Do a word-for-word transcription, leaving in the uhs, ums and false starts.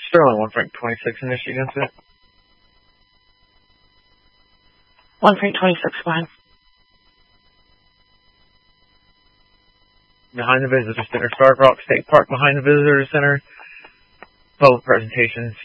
Sterling, one Frank twenty-six in Michigan. one Frank twenty-six, go ahead. Behind the Visitor Center, Stark Rock State Park behind the Visitor Center. Public presentations.